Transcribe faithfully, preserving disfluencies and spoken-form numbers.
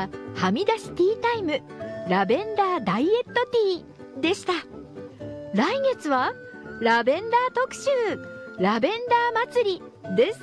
ははみ出しティータイムラベンダーダイエットティーでした。来月はラベンダー特集ラベンダー祭りです。